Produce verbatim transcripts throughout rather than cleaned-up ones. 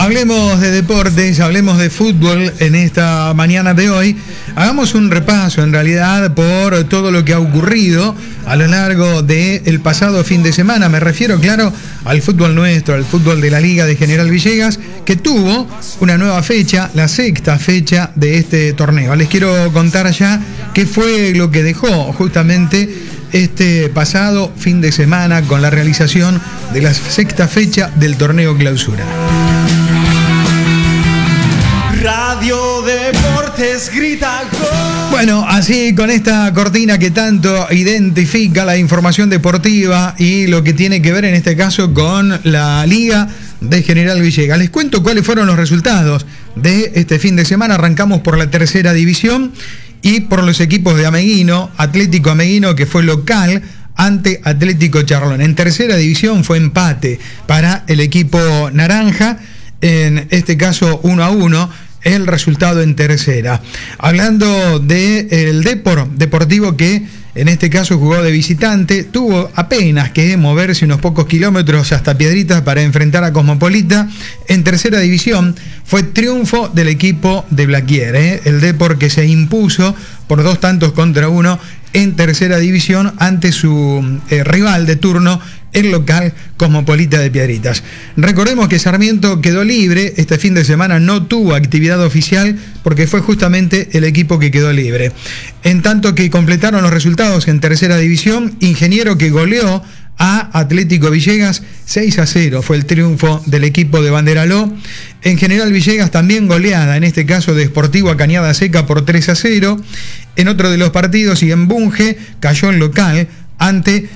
Hablemos de deportes, hablemos de fútbol en esta mañana de hoy. Hagamos un repaso en realidad por todo lo que ha ocurrido a lo largo del pasado fin de semana. Me refiero, claro, al fútbol nuestro, al fútbol de la Liga de General Villegas, que tuvo una nueva fecha, la sexta fecha de este torneo. Les quiero contar ya qué fue lo que dejó justamente este pasado fin de semana con la realización de la sexta fecha del torneo Clausura. Radio Deportes grita gol. Bueno, así con esta cortina que tanto identifica la información deportiva y lo que tiene que ver en este caso con la Liga de General Villegas. Les cuento cuáles fueron los resultados de este fin de semana. Arrancamos por la tercera división y por los equipos de Ameguino, Atlético Ameguino, que fue local ante Atlético Charlón. En tercera división fue empate para el equipo naranja, en este caso uno a uno. El resultado en tercera. Hablando del Depor Deportivo, que en este caso jugó de visitante, tuvo apenas que moverse unos pocos kilómetros hasta Piedritas para enfrentar a Cosmopolita. En tercera división fue triunfo del equipo de Blaquier, ¿eh? El Depor que se impuso por dos tantos contra uno en tercera división ante su eh, rival de turno, el local Cosmopolita de Piedritas. Recordemos que Sarmiento quedó libre, este fin de semana no tuvo actividad oficial porque fue justamente el equipo que quedó libre. En tanto que completaron los resultados en tercera división, Ingeniero que goleó a Atlético Villegas seis a cero, fue el triunfo del equipo de Banderaló. En General Villegas también goleada, en este caso de Sportivo a Cañada Seca por tres a cero. En otro de los partidos, y en Bunge, cayó en local ante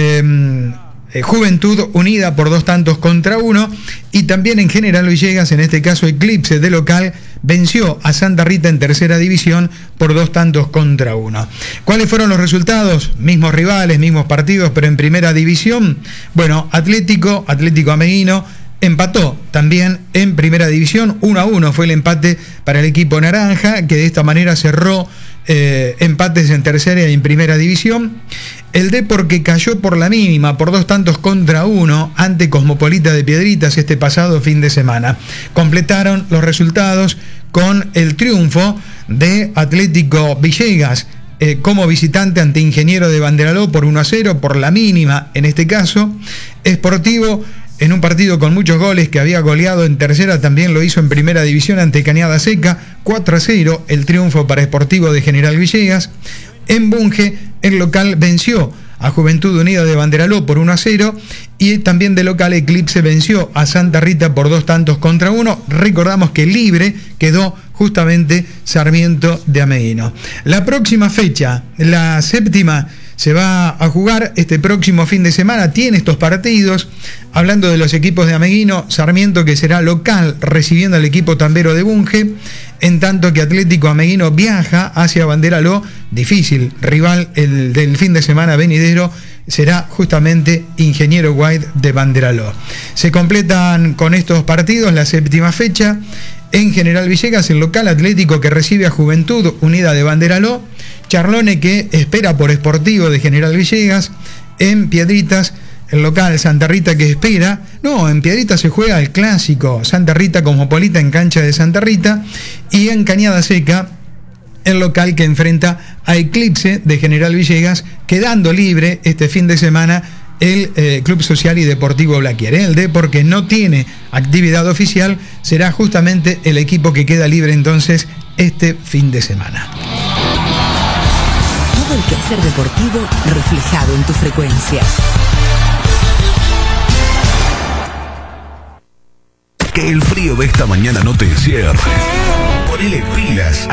eh, Juventud Unida por dos tantos contra uno. Y también en General Villegas, en este caso Eclipse de local, venció a Santa Rita en tercera división por dos tantos contra uno. ¿Cuáles fueron los resultados? Mismos rivales, mismos partidos, pero en primera división. Bueno, Atlético, Atlético Ameguino, empató también en primera división, uno a uno fue el empate para el equipo naranja, que de esta manera cerró eh, empates en tercera y en primera división. El Depor que cayó por la mínima, por dos tantos contra uno, ante Cosmopolita de Piedritas este pasado fin de semana. Completaron los resultados con el triunfo de Atlético Villegas eh, como visitante ante Ingeniero de Banderaló por uno a cero, por la mínima en este caso. Sportivo, en un partido con muchos goles, que había goleado en tercera, también lo hizo en primera división ante Cañada Seca, cuatro a cero, el triunfo para Sportivo de General Villegas. En Bunge, el local venció a Juventud Unida de Banderaló por uno a cero, y también de local Eclipse venció a Santa Rita por dos tantos contra uno. Recordamos que libre quedó justamente Sarmiento de Ameguino. La próxima fecha, la séptima, se va a jugar este próximo fin de semana, tiene estos partidos. Hablando de los equipos de Ameguino, Sarmiento que será local recibiendo al equipo tambero de Bunge, en tanto que Atlético Ameguino viaja hacia Banderaló, difícil rival el del fin de semana venidero, será justamente Ingeniero White de Banderaló. Se completan con estos partidos la séptima fecha. En General Villegas, el local Atlético que recibe a Juventud Unida de Banderaló, Charlone que espera por Sportivo de General Villegas. En Piedritas, el local Santa Rita que espera, no, en Piedritas se juega el clásico Santa Rita Cosmopolita en cancha de Santa Rita. Y en Cañada Seca, el local que enfrenta a Eclipse de General Villegas, quedando libre este fin de semana el eh, Club Social y Deportivo Blaquier. ¿eh? El Depor, que no tiene actividad oficial, será justamente el equipo que queda libre entonces este fin de semana. Todo el quehacer deportivo reflejado en tu frecuencia. Que el frío de esta mañana no te encierre. Ponele pilas